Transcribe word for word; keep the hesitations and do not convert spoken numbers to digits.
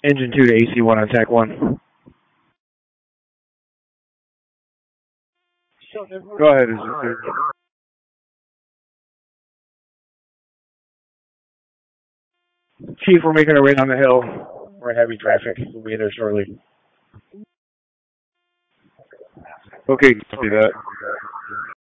Engine two to A C one on Tech one. Go ahead. Chief, we're making our way down the hill. We're in heavy traffic. We'll be there shortly. Okay, copy that.